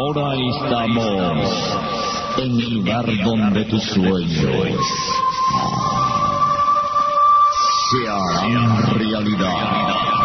Ahora estamos en el lugar donde tus sueños se harán realidad.